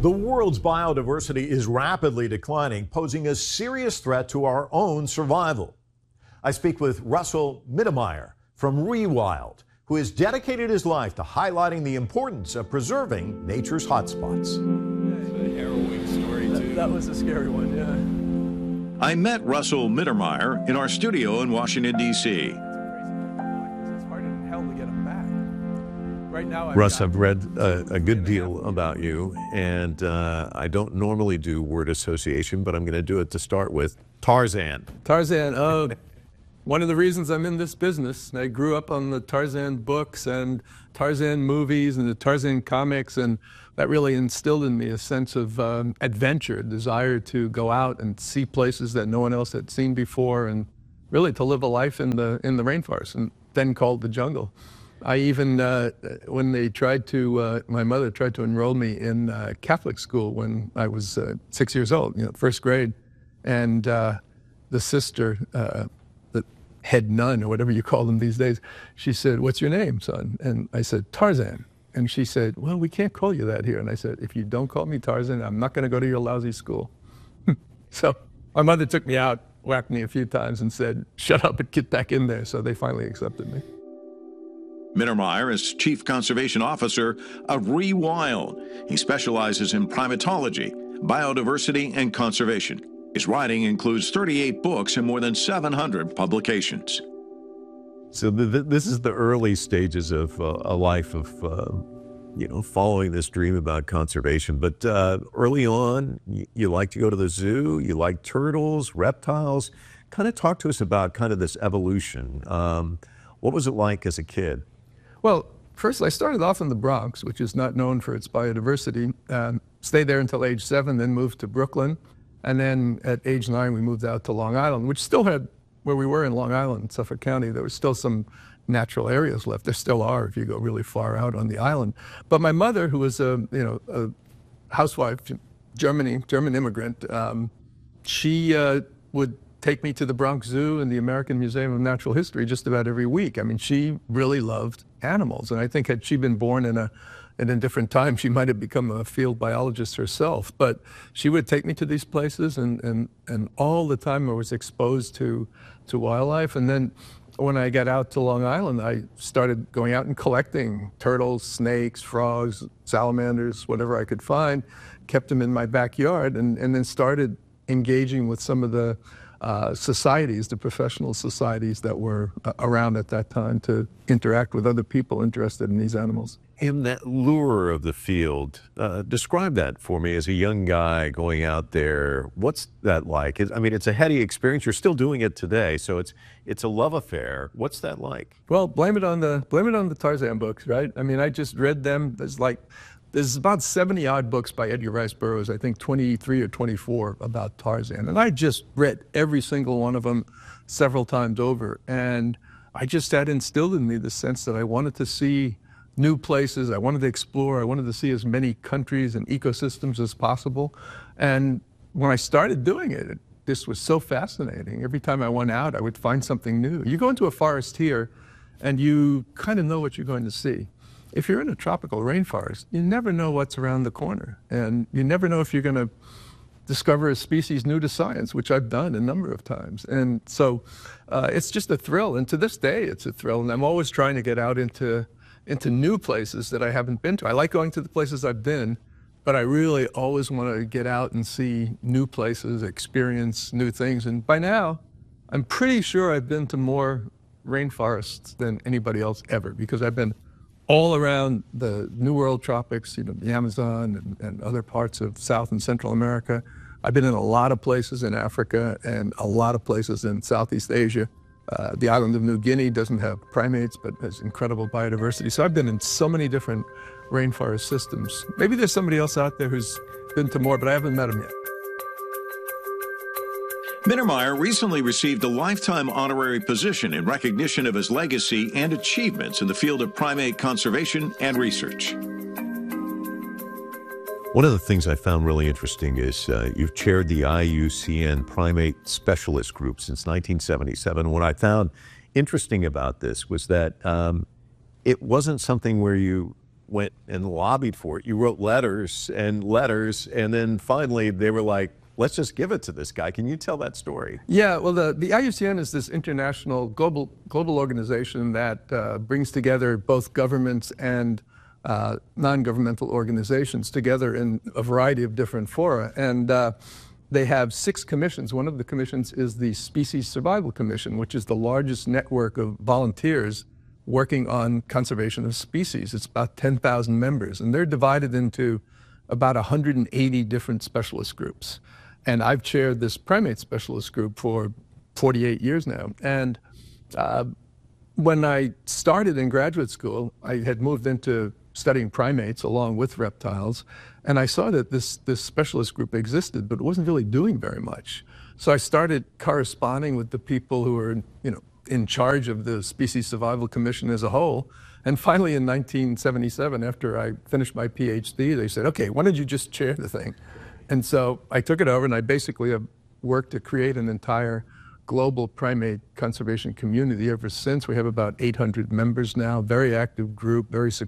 The world's biodiversity is rapidly declining, posing a serious threat to our own survival. I speak with Russell Mittermeier from Rewild, who has dedicated his life to highlighting the importance of preserving nature's hotspots. A harrowing story, too. That was a scary one, yeah. I met Russell Mittermeier in our studio in Washington, D.C. It's hard in hell to get him back. Right now, Russ, I've read a good deal about you, and I don't normally do word association, but I'm going to do it to start with. Tarzan. Tarzan, one of the reasons I'm in this business. I grew up on the Tarzan books and Tarzan movies and the Tarzan comics, and that really instilled in me a sense of adventure, a desire to go out and see places that no one else had seen before, and really to live a life in the rainforest, and then called the jungle. I even, when they tried to, my mother tried to enroll me in Catholic school when I was 6 years old, first grade, and the sister, the head nun or whatever you call them these days, she said, "What's your name, son?" And I said, "Tarzan." And she said, "Well, we can't call you that here." And I said, "If you don't call me Tarzan, I'm not going to go to your lousy school." So my mother took me out, whacked me a few times, and said, "Shut up and get back in there." So they finally accepted me. Mittermeier is Chief Conservation Officer of Rewild. He specializes in primatology, biodiversity, and conservation. His writing includes 38 books and more than 700 publications. So this is the early stages of a life of, following this dream about conservation. But early on, you like to go to the zoo, you like turtles, reptiles. Kind of talk to us about kind of this evolution. What was it like as a kid? Well, first I started off in the Bronx, which is not known for its biodiversity. Stayed there until age 7, then moved to Brooklyn. And then at age 9, we moved out to Long Island, which still had, where we were in Long Island, Suffolk County, there was still some natural areas left. There still are if you go really far out on the island. But my mother, who was a housewife, German immigrant, she would take me to the Bronx Zoo and the American Museum of Natural History just about every week. I mean, she really loved animals. And I think had she been born in a different time, she might have become a field biologist herself. But she would take me to these places, and all the time I was exposed to wildlife. And then when I got out to Long Island, I started going out and collecting turtles, snakes, frogs, salamanders, whatever I could find, kept them in my backyard, and then started engaging with some of the societies, the professional societies that were around at that time to interact with other people interested in these animals. And that lure of the field, describe that for me as a young guy going out there. What's that like? I mean, it's a heady experience. You're still doing it today, so it's a love affair. What's that like? Well, blame it on the Tarzan books, right? I mean, I just read them. There's about 70 odd books by Edgar Rice Burroughs, I think 23 or 24 about Tarzan. And I just read every single one of them several times over. And I just had instilled in me the sense that I wanted to see new places. I wanted to explore. I wanted to see as many countries and ecosystems as possible. And when I started doing it, this was so fascinating. Every time I went out, I would find something new. You go into a forest here and you kind of know what you're going to see. If you're in a tropical rainforest, you never know what's around the corner. And you never know if you're going to discover a species new to science, which I've done a number of times. And so it's just a thrill. And to this day, it's a thrill. And I'm always trying to get out into new places that I haven't been to. I like going to the places I've been, but I really always want to get out and see new places, experience new things. And by now, I'm pretty sure I've been to more rainforests than anybody else ever, because I've been all around the New World tropics, the Amazon and other parts of South and Central America. I've been in a lot of places in Africa and a lot of places in Southeast Asia. The island of New Guinea doesn't have primates, but has incredible biodiversity. So I've been in so many different rainforest systems. Maybe there's somebody else out there who's been to more, but I haven't met him yet. Mittermeier recently received a lifetime honorary position in recognition of his legacy and achievements in the field of primate conservation and research. One of the things I found really interesting is you've chaired the IUCN Primate Specialist Group since 1977. What I found interesting about this was that it wasn't something where you went and lobbied for it. You wrote letters, and then finally they were like, let's just give it to this guy. Can you tell that story? Yeah, well, the IUCN is this international global organization that brings together both governments and non-governmental organizations together in a variety of different fora. And they have 6 commissions. One of the commissions is the Species Survival Commission, which is the largest network of volunteers working on conservation of species. It's about 10,000 members, and they're divided into about 180 different specialist groups. And I've chaired this primate specialist group for 48 years now. And when I started in graduate school, I had moved into studying primates along with reptiles, and I saw that this specialist group existed, but it wasn't really doing very much. So I started corresponding with the people who were, in charge of the Species Survival Commission as a whole. And finally, in 1977, after I finished my PhD, they said, okay, why don't you just chair the thing? And so I took it over, and I basically have worked to create an entire global primate conservation community ever since. We have about 800 members now, very active group, very successful.